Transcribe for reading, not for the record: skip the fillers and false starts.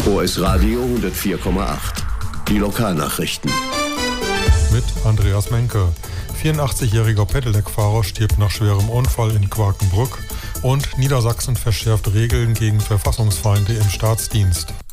OS Radio 104,8. Die Lokalnachrichten. Mit Andreas Menke. 84-jähriger Pedelec-Fahrer stirbt nach schwerem Unfall in Quakenbrück und Niedersachsen verschärft Regeln gegen Verfassungsfeinde im Staatsdienst.